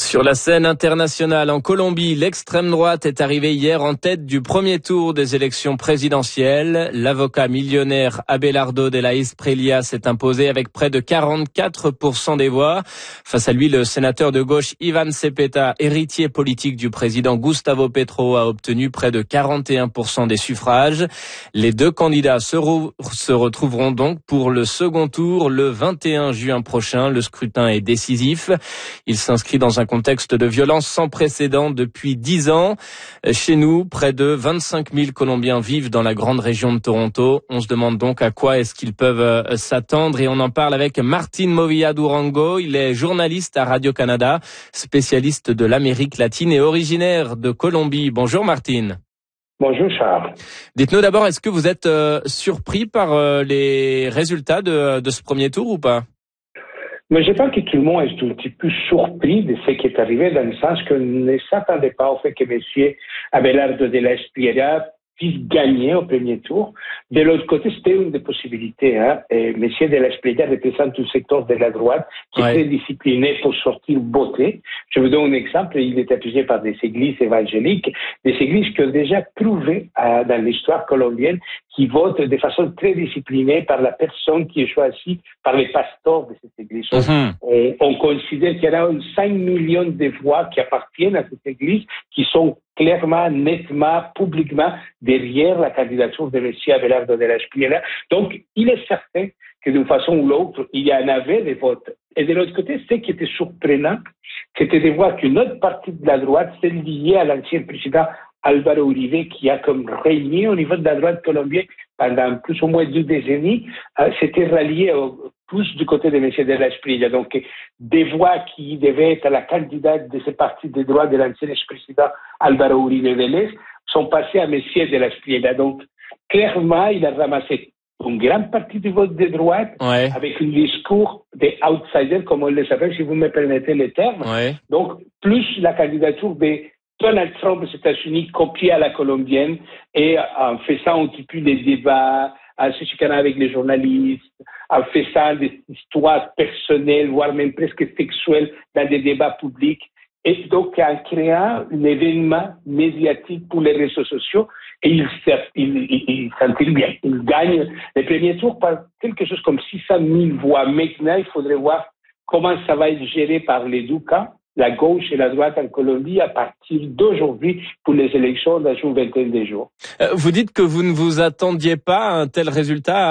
Sur la scène internationale en Colombie, l'extrême droite est arrivée hier en tête du premier tour des élections présidentielles. L'avocat millionnaire Abelardo de la Espriella s'est imposé avec près de 44% des voix. Face à lui, le sénateur de gauche Iván Cepeda, héritier politique du président Gustavo Petro, a obtenu près de 41% des suffrages. Les deux candidats se retrouveront donc pour le second tour le 21 juin prochain. Le scrutin est décisif. Il s'inscrit dans un contexte de violence sans précédent depuis 10 ans. Chez nous, près de 25 000 Colombiens vivent dans la grande région de Toronto. On se demande donc à quoi est-ce qu'ils peuvent s'attendre et on en parle avec Martín Movilla Durango. Il est journaliste à Radio-Canada, spécialiste de l'Amérique latine et originaire de Colombie. Bonjour Martín. Bonjour Charles. Dites-nous d'abord, est-ce que vous êtes surpris par les résultats de ce premier tour ou pas ? Mais je pense que tout le monde est un petit peu surpris de ce qui est arrivé, dans le sens qu'on ne s'attendait pas au fait que M. Abelardo de la Espriella puisse gagner au premier tour. De l'autre côté, c'était une des possibilités. Et M. de la Espriella représente un secteur de la droite qui est très discipliné pour sortir voter. Je vous donne un exemple. Il est appuyé par des églises évangéliques, des églises qui ont déjà prouvé dans l'histoire colombienne qui votent de façon très disciplinée par la personne qui est choisie par les pasteurs de cette église. On considère qu'il y a 5 millions de voix qui appartiennent à cette église, qui sont clairement, nettement, publiquement derrière la candidature de M. Abelardo de la Espriella. Donc, il est certain que d'une façon ou l'autre, il y en avait des votes. Et de l'autre côté, ce qui était surprenant, c'était de voir qu'une autre partie de la droite s'est liée à l'ancien président Álvaro Uribe, qui a comme régné au niveau de la droite colombienne pendant plus ou moins 2 décennies, s'était rallié plus du côté de M. de la Espriella. Donc, des voix qui devaient être la candidate de ce parti de droite de l'ancien président Álvaro Uribe Vélez sont passées à M. de la Espriella. Donc, clairement, il a ramassé une grande partie du vote de droite avec un discours des outsiders, comme on les appelle, si vous me permettez le terme. Donc, plus la candidature de Donald Trump aux États-Unis copiée à la colombienne et en faisant un petit peu des débats, en se chicanant avec les journalistes, en faisant des histoires personnelles, voire même presque sexuelles dans des débats publics. Et donc, en créant un événement médiatique pour les réseaux sociaux, et il s'en bien. Il gagne le premier tour par quelque chose comme 600 000 voix. Maintenant, il faudrait voir comment ça va être géré par les deux camps, la gauche et la droite en Colombie, à partir d'aujourd'hui pour les élections dans une vingtaine de jours. Vous dites que vous ne vous attendiez pas à un tel résultat